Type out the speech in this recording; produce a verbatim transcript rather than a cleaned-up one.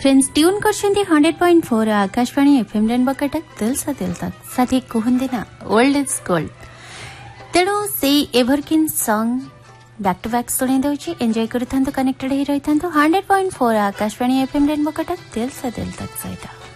Friends tune कर hundred point four Akashvani FM rainbow Cuttack दिल सा दिल तक साथी कहते ना ओल्ड इज गोल्ड तेणु से evergreen song back to back शुणी दूसरी एंजॉय करेक्टेड हो रही था hundred point four Akashvani FM rainbow Cuttack दिल सा दिल तक सहित।